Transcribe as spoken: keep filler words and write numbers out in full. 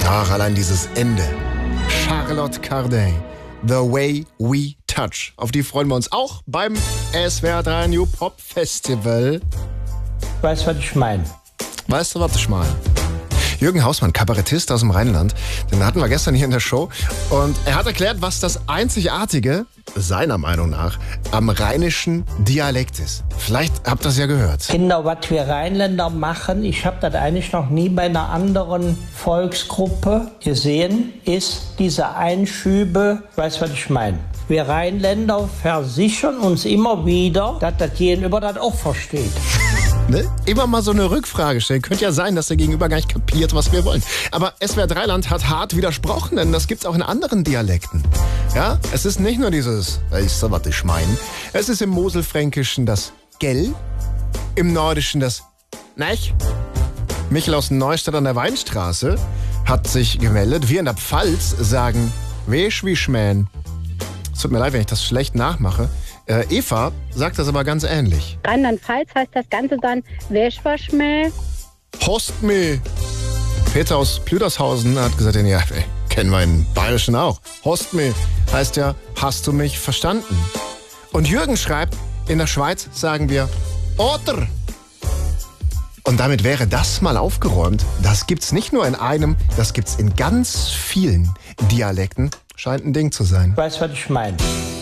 Ach, allein dieses Ende. Charlotte Cardin, The Way We Touch. Auf die freuen wir uns auch beim S W R drei New Pop Festival. Weißt du, was ich meine? Weißt du, was ich meine? Jürgen Hausmann, Kabarettist aus dem Rheinland, den hatten wir gestern hier in der Show. Und er hat erklärt, was das Einzigartige, seiner Meinung nach, am rheinischen Dialekt ist. Vielleicht habt ihr das ja gehört. Genau, was wir Rheinländer machen, ich habe das eigentlich noch nie bei einer anderen Volksgruppe gesehen, ist diese Einschübe, weißt du, was ich meine? Wir Rheinländer versichern uns immer wieder, dass das Gegenüber das auch versteht. Ne? Immer mal so eine Rückfrage stellen. Könnte ja sein, dass der Gegenüber gar nicht kapiert, was wir wollen. Aber S W R drei Land hat hart widersprochen, denn das gibt's auch in anderen Dialekten. Ja, es ist nicht nur dieses, weißt du, was ich meine. Es ist im Moselfränkischen das Gell, im Nordischen das Nech. Michael aus Neustadt an der Weinstraße hat sich gemeldet. Wir in der Pfalz sagen Wesch wie Schmähen. Es tut mir leid, wenn ich das schlecht nachmache. Äh, Eva sagt das aber ganz ähnlich. Rheinland-Pfalz heißt das Ganze dann Wäschwaschmäh. Hostme. Peter aus Plüdershausen hat gesagt, ja, ey, kennen wir in Bayerischen auch. Hostme heißt ja, hast du mich verstanden? Und Jürgen schreibt, in der Schweiz sagen wir Oder. Und damit wäre das mal aufgeräumt. Das gibt's nicht nur in einem, das gibt's in ganz vielen Dialekten. Scheint ein Ding zu sein. Weißt du, was ich meine?